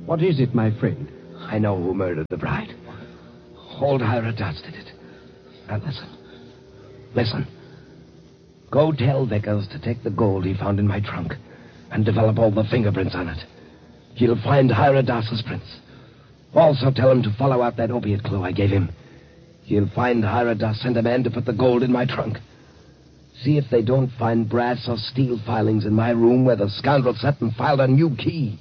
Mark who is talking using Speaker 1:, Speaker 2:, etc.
Speaker 1: What is it, my friend?
Speaker 2: I know who murdered the bride. Old Hyradas did it. Now listen. Listen. Go tell Vickers to take the gold he found in my trunk and develop all the fingerprints on it. He'll find Hyradas's prints. Also tell him to follow out that opiate clue I gave him. He'll find Hyradas sent a man to put the gold in my trunk. See if they don't find brass or steel filings in my room where the scoundrel sat and filed a new key.